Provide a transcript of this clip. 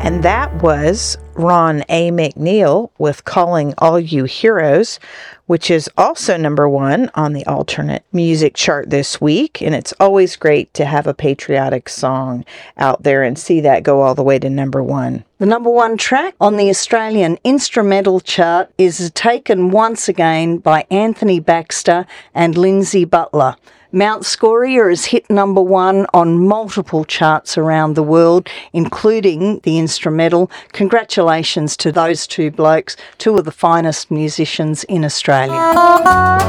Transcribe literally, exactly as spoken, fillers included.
And that was Ron A. McNeil with Calling All You Heroes, which is also number one on the alternate music chart this week. And it's always great to have a patriotic song out there and see that go all the way to number one. The number one track on the Australian instrumental chart is taken once again by Anthony Baxter and Lindsay Butler. Mount Scoria has hit number one on multiple charts around the world, including the instrumental. Congratulations to those two blokes, two of the finest musicians in Australia.